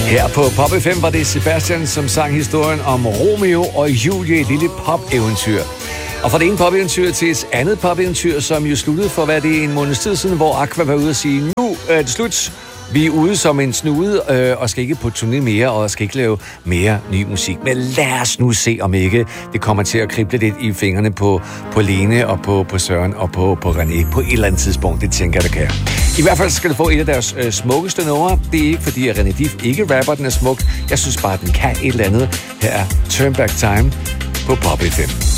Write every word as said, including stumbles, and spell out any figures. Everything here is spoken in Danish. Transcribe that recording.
Her på Pop F M var det Sebastian, som sang historien om Romeo og Julie, et lille pop-eventyr. Og fra det ene pop-eventyr til et andet pop-eventyr, som jo sluttede for, hvad det er, en måneds tid siden, hvor Aqua var ude og sige, nu er det slut. Vi er ude som en snude øh, og skal ikke på turné mere, og skal ikke lave mere ny musik. Men lad os nu se, om ikke det kommer til at krible lidt i fingrene på, på Lene og på, på Søren og på, på René på et eller andet tidspunkt. Det tænker jeg, der kan. I hvert fald skal du få et af deres øh, smukkeste numre. Det er ikke fordi, at René Dif ikke rapper, den er smuk. Jeg synes bare, den kan et eller andet. Her er Turn Back Time på Pop F M.